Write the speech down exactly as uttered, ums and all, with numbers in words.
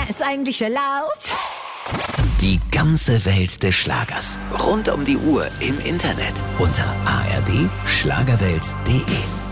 jetzt eigentlich erlaubt? Die ganze Welt des Schlagers. Rund um die Uhr im Internet. Unter a r d schlagerwelt punkt d e.